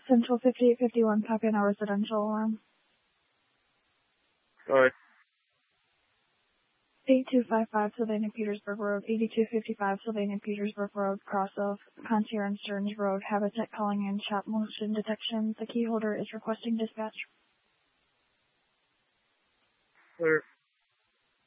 Central 5851, copy on our residential alarm. Go ahead. 8255 Sylvania Petersburg Road, 8255 Sylvania Petersburg Road, cross of Pontier and Stearns Road, Habitat calling in, shop motion detection. The key holder is requesting dispatch. Clear.